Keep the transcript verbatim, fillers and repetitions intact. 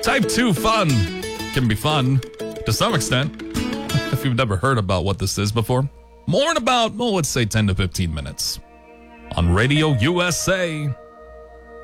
Type two fun can be fun to some extent if you've never heard about what this is before. More in about, well, let's say ten to fifteen minutes on Radio U S A.